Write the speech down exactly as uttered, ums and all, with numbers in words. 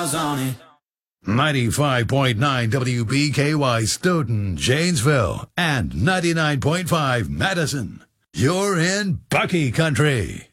miles on it. ninety-five point nine W B K Y Stoughton, Janesville, and ninety-nine point five Madison. You're in Bucky Country.